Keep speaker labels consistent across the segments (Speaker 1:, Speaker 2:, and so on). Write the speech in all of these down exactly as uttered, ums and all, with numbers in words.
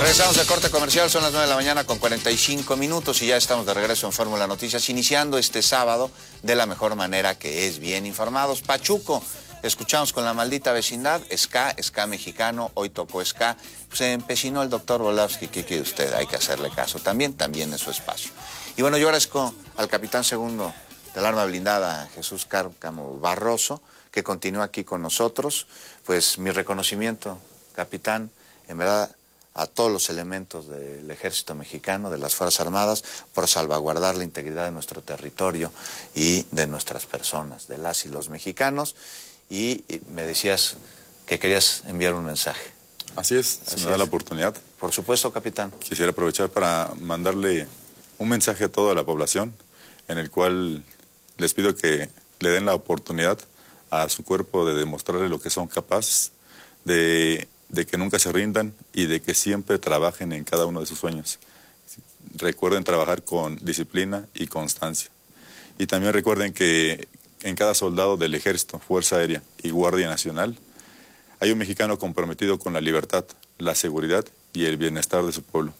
Speaker 1: Regresamos de corte comercial, son las nueve de la mañana con cuarenta y cinco minutos y ya estamos de regreso en Fórmula Noticias, iniciando este sábado de la mejor manera, que es bien informados. Pachuco, escuchamos con La Maldita Vecindad, ska, ska mexicano, hoy tocó ska. Se empecinó el doctor Volavsky, ¿qué quiere usted? Hay que hacerle caso también, también es su espacio. Y bueno, yo agradezco al capitán segundo del arma blindada, Jesús Cárcamo Barroso, que continúa aquí con nosotros. Pues mi reconocimiento, capitán, en verdad, a todos los elementos del ejército mexicano, de las Fuerzas Armadas, por salvaguardar la integridad de nuestro territorio y de nuestras personas, de las y los mexicanos. Y, y me decías que querías enviar un mensaje.
Speaker 2: Así es, se
Speaker 1: Así
Speaker 2: me da
Speaker 1: es.
Speaker 2: la oportunidad.
Speaker 1: Por supuesto, capitán.
Speaker 2: Quisiera aprovechar para mandarle un mensaje a toda la población, en el cual les pido que le den la oportunidad a su cuerpo de demostrarle lo que son capaces, de... de que nunca se rindan y de que siempre trabajen en cada uno de sus sueños. Recuerden trabajar con disciplina y constancia. Y también recuerden que en cada soldado del Ejército, Fuerza Aérea y Guardia Nacional hay un mexicano comprometido con la libertad, la seguridad y el bienestar de su pueblo.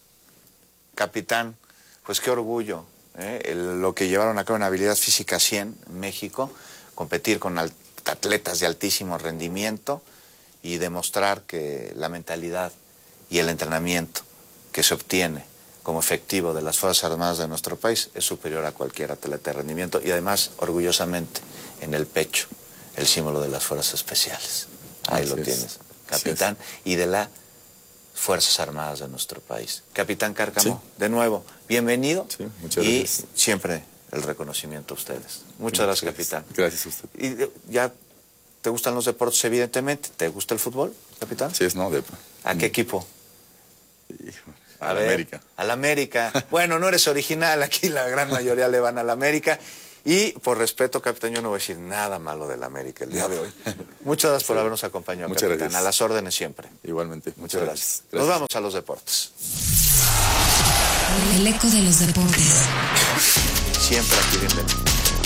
Speaker 1: Capitán, pues qué orgullo, ¿eh? El, lo que llevaron a cabo en Habilidad Física cien, México, competir con atletas de altísimo rendimiento, y demostrar que la mentalidad y el entrenamiento que se obtiene como efectivo de las Fuerzas Armadas de nuestro país es superior a cualquier atleta de rendimiento, y además, orgullosamente, en el pecho, el símbolo de las Fuerzas Especiales. Ahí
Speaker 2: Así
Speaker 1: lo
Speaker 2: es.
Speaker 1: tienes, capitán, y de las Fuerzas Armadas de nuestro país. Capitán Cárcamo, sí. De nuevo, bienvenido.
Speaker 2: Sí, muchas
Speaker 1: y
Speaker 2: gracias.
Speaker 1: siempre el reconocimiento a ustedes. Muchas, muchas gracias,
Speaker 2: gracias,
Speaker 1: capitán.
Speaker 2: Gracias a usted.
Speaker 1: Y ya... ¿Te gustan los deportes, evidentemente? ¿Te gusta el fútbol, capitán?
Speaker 2: Sí, es no. De...
Speaker 1: ¿A qué equipo?
Speaker 2: Hijo,
Speaker 1: a
Speaker 2: a
Speaker 1: ver,
Speaker 2: la América.
Speaker 1: A la América. Bueno, no eres original, aquí la gran mayoría le van a la América. Y por respeto, capitán, yo no voy a decir nada malo de la América el día de hoy. Muchas gracias por sí. habernos acompañado,
Speaker 2: Muchas
Speaker 1: capitán.
Speaker 2: Gracias.
Speaker 1: A las órdenes siempre.
Speaker 2: Igualmente.
Speaker 1: Muchas,
Speaker 2: Muchas
Speaker 1: gracias.
Speaker 2: gracias.
Speaker 1: Nos vamos a los deportes.
Speaker 3: El eco de los deportes.
Speaker 1: Siempre aquí, bienvenido.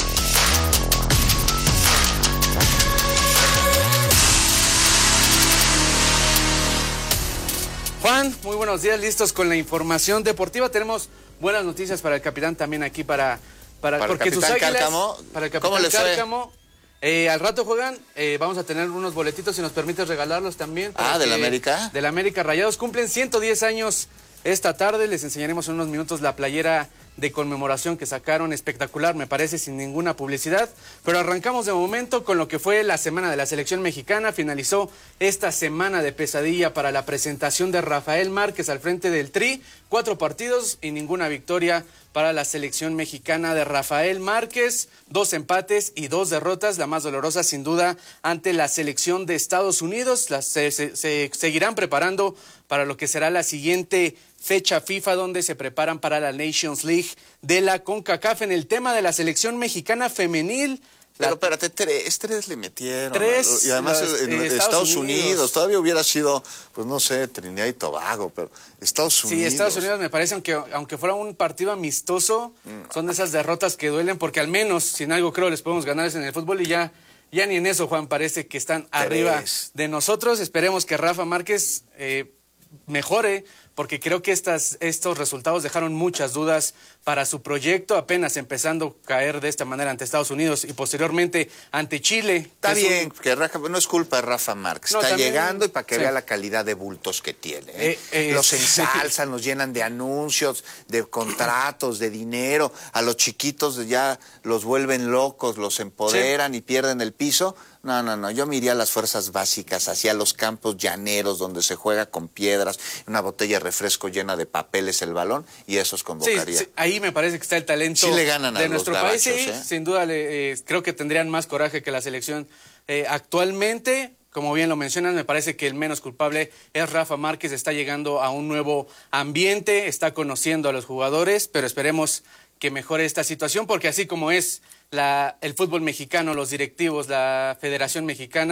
Speaker 4: Juan, muy buenos días, listos con la información deportiva. Tenemos buenas noticias para el capitán también aquí para... Para,
Speaker 1: para
Speaker 4: porque
Speaker 1: el capitán
Speaker 4: tus águilas,
Speaker 1: Cárcamo,
Speaker 4: para el capitán
Speaker 1: ¿cómo le fue?
Speaker 4: Cárcamo, eh, al rato juegan, eh, vamos a tener unos boletitos, si nos permites regalarlos también.
Speaker 1: Ah, ¿de la América?
Speaker 4: De la América, Rayados cumplen ciento diez años esta tarde, les enseñaremos en unos minutos la playera de conmemoración que sacaron, espectacular, me parece, sin ninguna publicidad. Pero arrancamos de momento con lo que fue la semana de la selección mexicana. Finalizó esta semana de pesadilla para la presentación de Rafael Márquez al frente del Tri. Cuatro partidos y ninguna victoria para la selección mexicana de Rafael Márquez. Dos empates y dos derrotas, la más dolorosa sin duda ante la selección de Estados Unidos. Las, se, se, se seguirán preparando para lo que será la siguiente fecha FIFA, donde se preparan para la Nations League de la CONCACAF. En el tema de la selección mexicana femenil,
Speaker 1: pero
Speaker 4: la...
Speaker 1: espérate, tres, tres le metieron.
Speaker 4: Tres,
Speaker 1: y además
Speaker 4: los,
Speaker 1: en
Speaker 4: eh,
Speaker 1: Estados,
Speaker 4: Estados
Speaker 1: Unidos.
Speaker 4: Unidos.
Speaker 1: Todavía hubiera sido, pues no sé, Trinidad y Tobago, pero Estados Unidos.
Speaker 4: Sí, Estados Unidos me parece, aunque, aunque fuera un partido amistoso, mm. son de esas derrotas que duelen, porque al menos, sin algo creo, les podemos ganar en el fútbol y ya... Ya ni en eso, Juan, parece que están tres. Arriba de nosotros. Esperemos que Rafa Márquez eh, mejore, porque creo que estas, estos resultados dejaron muchas dudas para su proyecto, apenas empezando a caer de esta manera ante Estados Unidos y posteriormente ante Chile.
Speaker 1: Está bien, un... que Rafa, no es culpa de Rafa Márquez, no, está también, llegando y para que sí. vea la calidad de bultos que tiene. ¿eh? Eh, eh, los ensalzan, los llenan de anuncios, de contratos, de dinero, a los chiquitos ya los vuelven locos, los empoderan sí. y pierden el piso. No, no, no, yo me iría a las fuerzas básicas, hacia los campos llaneros donde se juega con piedras, una botella de refresco llena de papeles el balón, y esos convocaría.
Speaker 4: Sí, sí, ahí me parece que está el talento
Speaker 1: sí le ganan a
Speaker 4: de
Speaker 1: los
Speaker 4: nuestro
Speaker 1: gabachos,
Speaker 4: país. Sí,
Speaker 1: ¿eh?
Speaker 4: Sin duda, le, eh, creo que tendrían más coraje que la selección eh, actualmente. Como bien lo mencionas, me parece que el menos culpable es Rafa Márquez, está llegando a un nuevo ambiente, está conociendo a los jugadores, pero esperemos que mejore esta situación, porque así como es la, el fútbol mexicano, los directivos, la Federación Mexicana,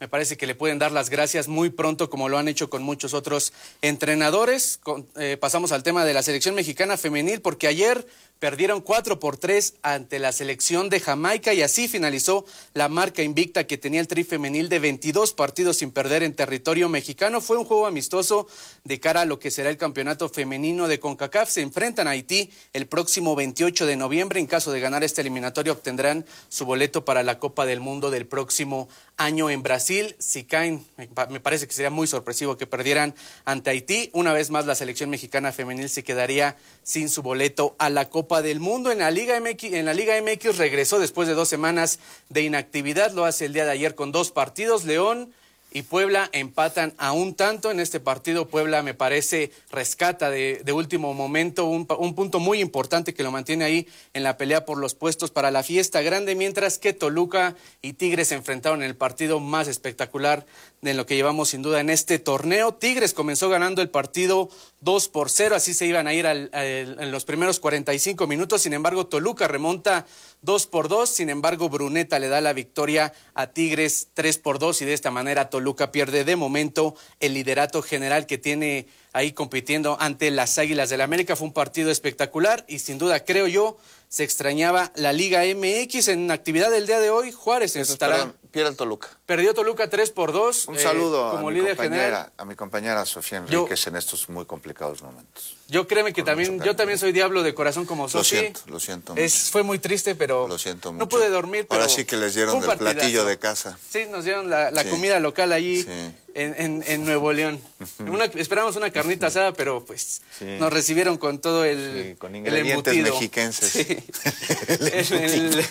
Speaker 4: me parece que le pueden dar las gracias muy pronto, como lo han hecho con muchos otros entrenadores. Con, eh, pasamos al tema de la selección mexicana femenil, porque ayer perdieron cuatro por tres ante la selección de Jamaica y así finalizó la marca invicta que tenía el Tri femenil de veintidós partidos sin perder en territorio mexicano. Fue un juego amistoso de cara a lo que será el campeonato femenino de CONCACAF. Se enfrentan a Haití el próximo veintiocho de noviembre. En caso de ganar este eliminatorio obtendrán su boleto para la Copa del Mundo del próximo año en Brasil. Si caen, me parece que sería muy sorpresivo que perdieran ante Haití. Una vez más la selección mexicana femenil se quedaría sin su boleto a la Copa del Mundo. En la Liga M X, en la Liga M X regresó después de dos semanas de inactividad. Lo hace el día de ayer con dos partidos. León y Puebla empatan a un tanto. En este partido Puebla, me parece, rescata de, de último momento un, un punto muy importante que lo mantiene ahí en la pelea por los puestos para la fiesta grande, mientras que Toluca y Tigres se enfrentaron en el partido más espectacular de lo que llevamos sin duda en este torneo. Tigres comenzó ganando el partido dos por cero, así se iban a ir al, al, en los primeros cuarenta y cinco minutos. Sin embargo, Toluca remonta dos por dos. Sin embargo, Bruneta le da la victoria a Tigres tres por dos y de esta manera Toluca pierde de momento el liderato general que tiene ahí compitiendo ante las Águilas del América. Fue un partido espectacular y sin duda, creo yo, se extrañaba la Liga M X. En actividad del día de hoy, Juárez
Speaker 1: Eso,
Speaker 4: estará...
Speaker 1: perdón, pierde el Toluca.
Speaker 4: Perdió Toluca tres por dos.
Speaker 1: Un saludo
Speaker 4: eh, como
Speaker 1: a, mi
Speaker 4: líder
Speaker 1: compañera,
Speaker 4: general.
Speaker 1: a mi compañera Sofía Enríquez yo, en estos muy complicados momentos.
Speaker 4: Yo créeme que Con también, yo también soy diablo de corazón como Sofía.
Speaker 1: Lo siento, lo siento mucho.
Speaker 4: Es, fue muy triste, pero
Speaker 1: lo siento mucho.
Speaker 4: No pude dormir. Pero
Speaker 1: ahora sí que les dieron el platillo de casa.
Speaker 4: Sí, nos dieron la, la sí. comida local allí sí. en, en, en Nuevo León. Una, esperamos una carnita asada, pero pues sí. nos recibieron con todo el,
Speaker 1: sí, con ingredientes
Speaker 4: el
Speaker 1: mexiquenses.
Speaker 4: Sí. en, el,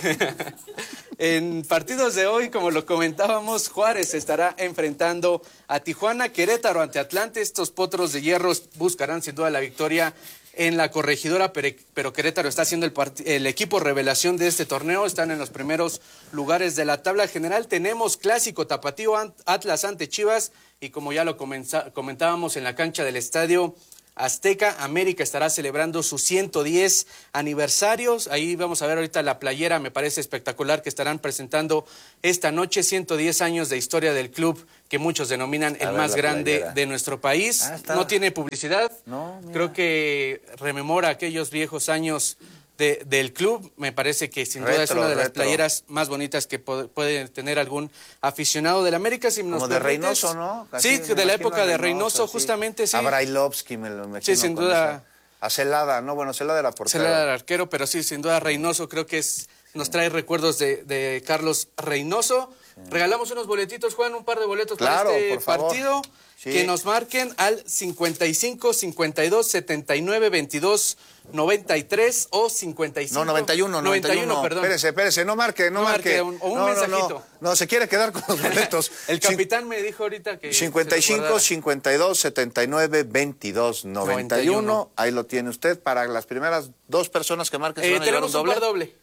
Speaker 4: en partidos de hoy, como lo comentábamos, Juárez estará enfrentando a Tijuana, Querétaro ante Atlante. Estos potros de hierro buscarán sin duda la victoria en la corregidora, pero, pero Querétaro está siendo el, el equipo revelación de este torneo. Están en los primeros lugares de la tabla general. Tenemos clásico tapatío, Atlas ante Chivas, y como ya lo comentábamos en la cancha del Estadio Azteca, América estará celebrando sus ciento diez aniversarios. Ahí vamos a ver ahorita la playera, me parece espectacular, que estarán presentando esta noche. ciento diez años de historia del club, que muchos denominan el más grande playera de nuestro país. Ah, no tiene publicidad, no, creo que rememora aquellos viejos años de, del club. Me parece que sin retro, duda es una de las retro. playeras más bonitas que puede, puede tener algún aficionado del América. Si nos
Speaker 1: Como de Reynoso, ¿no?
Speaker 4: Casi sí, de la época de Reynoso, sí. justamente, sí.
Speaker 1: A Brailovsky me lo imagino.
Speaker 4: Sí, sin duda.
Speaker 1: A Celada, no, bueno, Celada era portero.
Speaker 4: Celada era arquero, pero sí, sin duda Reynoso creo que es, nos trae recuerdos de, de Carlos Reynoso. Sí. Regalamos unos boletitos, Juan, un par de boletos
Speaker 1: claro,
Speaker 4: para este
Speaker 1: por favor.
Speaker 4: partido. Sí. Que nos marquen al cincuenta y cinco, cincuenta y dos, setenta y nueve, veintidós, noventa y tres o cincuenta y cinco.
Speaker 1: No, noventa y uno, noventa y uno, perdón. Espérese, espérese, no marque, no, no marque.
Speaker 4: marque. Un, o un
Speaker 1: no,
Speaker 4: mensajito.
Speaker 1: No, no, no, se quiere quedar con los boletos.
Speaker 4: El capitán me dijo ahorita que...
Speaker 1: cincuenta y cinco, cincuenta y dos, setenta y nueve, veintidós, noventa y uno. Ahí lo tiene usted. Para las primeras dos personas que marquen,
Speaker 4: eh,
Speaker 1: ¿se van a llevar un doble?
Speaker 4: Un doble.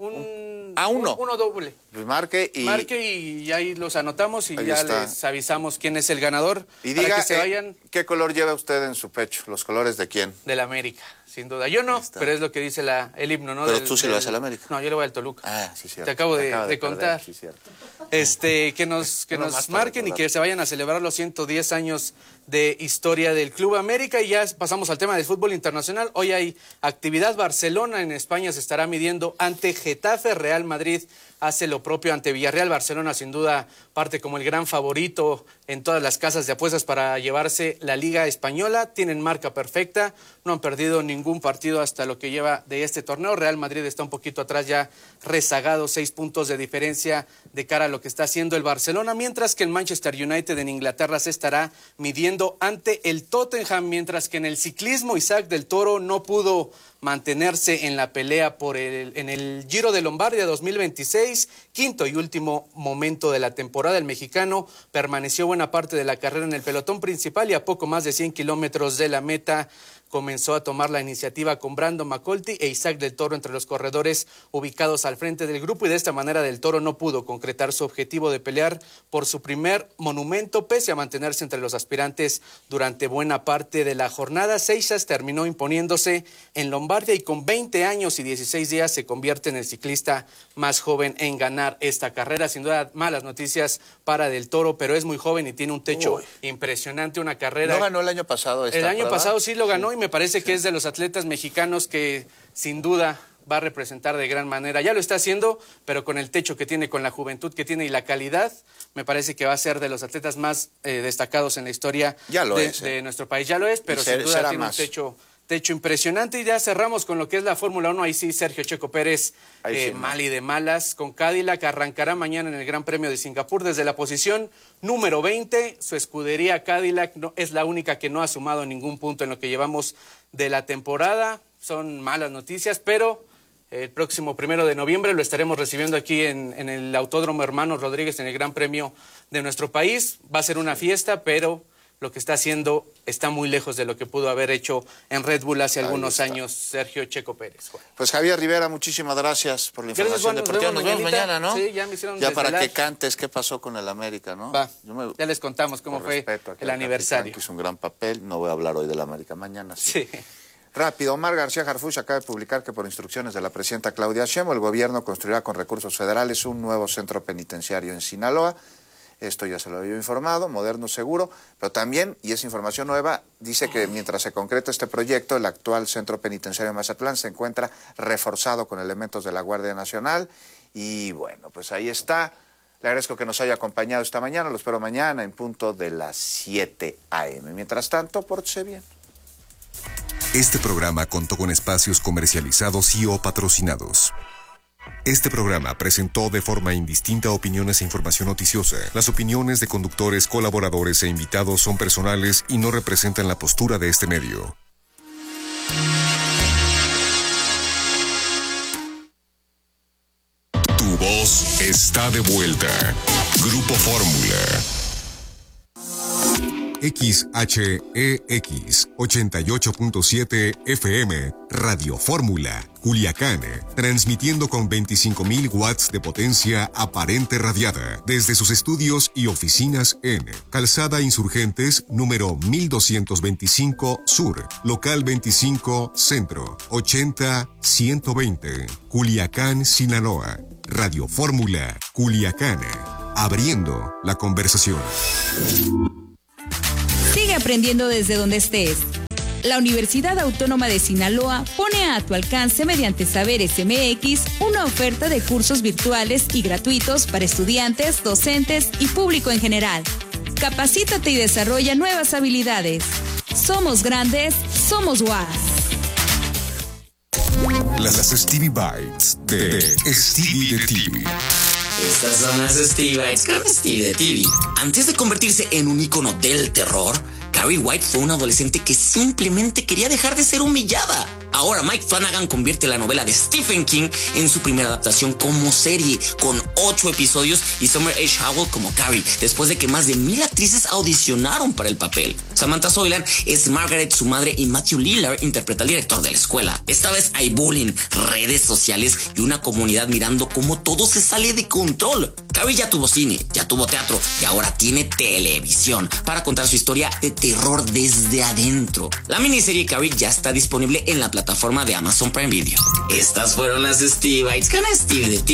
Speaker 4: Un,
Speaker 1: ¿A uno?
Speaker 4: Un, uno doble.
Speaker 1: Pues marque y...
Speaker 4: Marque y ahí los anotamos y
Speaker 1: ahí
Speaker 4: ya
Speaker 1: está.
Speaker 4: Les avisamos quién es el ganador.
Speaker 1: Y diga,
Speaker 4: para que se vayan...
Speaker 1: eh, ¿qué color lleva usted en su pecho? ¿Los colores de quién?
Speaker 4: Del América, sin duda. Yo no, pero es lo que dice la, el himno, ¿no?
Speaker 1: Pero
Speaker 4: del,
Speaker 1: tú sí
Speaker 4: del...
Speaker 1: le vas al América.
Speaker 4: No, yo le voy al Toluca.
Speaker 1: Ah, sí, cierto.
Speaker 4: Te acabo de,
Speaker 1: Te
Speaker 4: de,
Speaker 1: de
Speaker 4: contar.
Speaker 1: Perder, sí, cierto.
Speaker 4: Este, que nos, que nos marquen y que se vayan a celebrar los ciento diez años de historia del Club América. Y ya pasamos al tema del fútbol internacional. Hoy hay actividad. Barcelona en España se estará midiendo ante Getafe. Real Madrid hace lo propio ante Villarreal. Barcelona sin duda parte como el gran favorito en todas las casas de apuestas para llevarse la Liga Española. Tienen marca perfecta, no han perdido ningún partido hasta lo que lleva de este torneo. Real Madrid está un poquito atrás, ya rezagado, seis puntos de diferencia de cara a lo que está haciendo el Barcelona, mientras que el Manchester United en Inglaterra se estará midiendo ante el Tottenham, mientras que en el ciclismo Isaac del Toro no pudo mantenerse en la pelea por el, en el Giro de Lombardia dos mil veintiséis, quinto y último momento de la temporada. El mexicano permaneció buena parte de la carrera en el pelotón principal y a poco más de cien kilómetros de la meta comenzó a tomar la iniciativa con Brandon McCulty e Isaac del Toro entre los corredores ubicados al frente del grupo, y de esta manera Del Toro no pudo concretar su objetivo de pelear por su primer monumento, pese a mantenerse entre los aspirantes durante buena parte de la jornada. Seixas terminó imponiéndose en Lombardia y con veinte años y dieciséis días se convierte en el ciclista más joven en ganar esta carrera. Sin duda, malas noticias para Del Toro, pero es muy joven y tiene un techo Uy. impresionante, una carrera.
Speaker 1: ¿No ganó el año pasado esta
Speaker 4: El año
Speaker 1: prueba?
Speaker 4: pasado sí lo ganó
Speaker 1: sí.
Speaker 4: y me parece
Speaker 1: sí.
Speaker 4: que es de los atletas mexicanos que sin duda va a representar de gran manera. Ya lo está haciendo, pero con el techo que tiene, con la juventud que tiene y la calidad, me parece que va a ser de los atletas más eh, destacados en la historia
Speaker 1: ya lo
Speaker 4: de,
Speaker 1: es, eh.
Speaker 4: de nuestro país. Ya lo es, pero
Speaker 1: ser,
Speaker 4: sin duda tiene
Speaker 1: más.
Speaker 4: un techo, techo impresionante. Y ya cerramos con lo que es la Fórmula uno. Ahí sí, Sergio Checo Pérez, eh, sí, mal y de malas, con Cadillac. Arrancará mañana en el Gran Premio de Singapur desde la posición número veinte. Su escudería Cadillac no, es la única que no ha sumado ningún punto en lo que llevamos de la temporada. Son malas noticias, pero el próximo primero de noviembre lo estaremos recibiendo aquí en, en el Autódromo Hermanos Rodríguez, en el Gran Premio de nuestro país. Va a ser una fiesta, pero lo que está haciendo está muy lejos de lo que pudo haber hecho en Red Bull hace Ahí algunos está. años Sergio Checo Pérez. Juan.
Speaker 1: Pues Javier Rivera, muchísimas gracias por la información
Speaker 4: gracias,
Speaker 1: deportiva. Nos vemos, nos vemos mañana, ¿no?
Speaker 4: Sí, ya me hicieron
Speaker 1: Ya para
Speaker 4: desvelar.
Speaker 1: que cantes qué pasó con el América, ¿no?
Speaker 4: Va,
Speaker 1: me,
Speaker 4: ya les contamos cómo fue el aniversario.
Speaker 1: Que hizo un gran papel, no voy a hablar hoy del América, mañana sí.
Speaker 4: Sí.
Speaker 1: Rápido, Omar García Harfuch acaba de publicar que por instrucciones de la presidenta Claudia Sheinbaum, el gobierno construirá con recursos federales un nuevo centro penitenciario en Sinaloa. Esto ya se lo había informado, moderno, seguro, pero también, y es información nueva, dice que mientras se concreta este proyecto, el actual centro penitenciario de Mazatlán se encuentra reforzado con elementos de la Guardia Nacional. Y bueno, pues ahí está. Le agradezco que nos haya acompañado esta mañana, lo espero mañana en punto de las siete a eme Mientras tanto, pórtese bien.
Speaker 3: Este programa contó con espacios comercializados y o patrocinados. Este programa presentó de forma indistinta opiniones e información noticiosa. Las opiniones de conductores, colaboradores e invitados son personales y no representan la postura de este medio. Tu voz está de vuelta. Grupo Fórmula. X H E X ochenta y ocho punto siete F M, Radio Fórmula, Culiacán, transmitiendo con veinticinco mil watts de potencia aparente radiada desde sus estudios y oficinas en Calzada Insurgentes, número mil doscientos veinticinco Sur, local veinticinco Centro, ochenta ciento veinte, Culiacán, Sinaloa. Radio Fórmula, Culiacán, abriendo la conversación.
Speaker 5: Sigue aprendiendo desde donde estés. La Universidad Autónoma de Sinaloa pone a tu alcance mediante Saberes eme equis una oferta de cursos virtuales y gratuitos para estudiantes, docentes y público en general. Capacítate y desarrolla nuevas habilidades. Somos grandes, somos U A S.
Speaker 3: Las Stevie Bites de Stevie de T V.
Speaker 6: Estas son las Stevie Bites con Stevie de T V. Antes de convertirse en un ícono del terror, Carrie White fue una adolescente que simplemente quería dejar de ser humillada. Ahora Mike Flanagan convierte la novela de Stephen King en su primera adaptación como serie, con ocho episodios y Summer H. Howell como Carrie, después de que más de mil actrices audicionaron para el papel. Samantha Soilan es Margaret, su madre, y Matthew Lillard interpreta al director de la escuela. Esta vez hay bullying, redes sociales y una comunidad mirando cómo todo se sale de control. Carrie ya tuvo cine, ya tuvo teatro y ahora tiene televisión para contar su historia de terror desde adentro. La miniserie Carrie ya está disponible en la plataforma de Amazon Prime Video. Estas fueron las Stevie Bites con Stevie de T V.